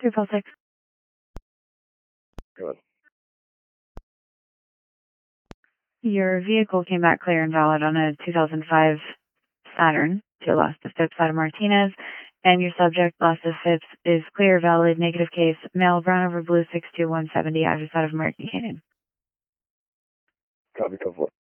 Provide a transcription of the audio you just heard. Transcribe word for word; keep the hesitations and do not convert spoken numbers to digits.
three five six. Go ahead. Your vehicle came back clear and valid on a two thousand five Saturn to Las de Phipps out of Martinez, and your subject, Las de Phipps, is clear, valid, negative case, male, brown over blue, six two one seventy, address out of American Canyon. Copy, code four.